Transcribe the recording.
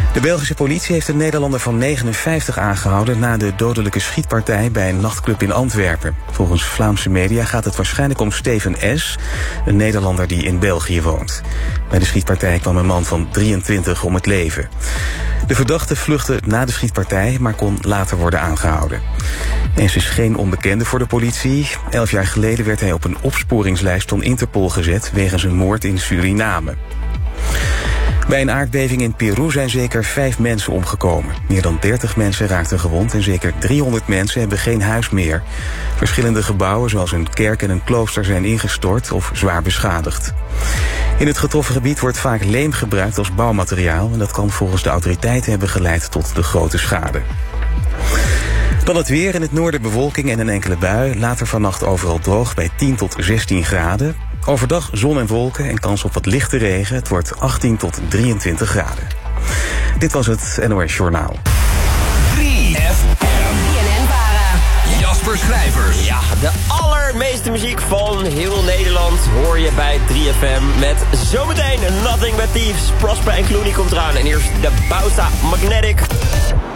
De Belgische politie heeft een Nederlander van 59 aangehouden na de dodelijke schietpartij bij een nachtclub in Antwerpen. Volgens Vlaamse media gaat het waarschijnlijk om Steven S., een Nederlander die in België woont. Bij de schietpartij kwam een man van 23 om het leven. De verdachte vluchtte na de schietpartij, maar kon later worden aangehouden. En ze is geen onbekende voor de politie. 11 jaar geleden werd hij op een opsporingslijst van Interpol gezet wegens een moord in Suriname. Bij een aardbeving in Peru zijn zeker 5 mensen omgekomen. Meer dan 30 mensen raakten gewond en zeker 300 mensen hebben geen huis meer. Verschillende gebouwen, zoals een kerk en een klooster, zijn ingestort of zwaar beschadigd. In het getroffen gebied wordt vaak leem gebruikt als bouwmateriaal en dat kan volgens de autoriteiten hebben geleid tot de grote schade. Dan het weer. In het noorden bewolking en een enkele bui. Later vannacht overal droog bij 10 tot 16 graden. Overdag zon en wolken en kans op wat lichte regen. Het wordt 18 tot 23 graden. Dit was het NOS Journaal. 3FM. Jasper Schrijvers. Ja, de allermeeste muziek van heel Nederland hoor je bij 3FM. Met zometeen Nothing But Thieves. Prosper en Clooney komt eraan. En eerst de Bausa Magnetic.